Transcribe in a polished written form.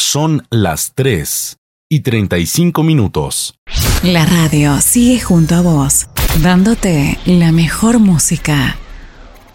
Son las 3:35. La radio sigue junto a vos, dándote la mejor música.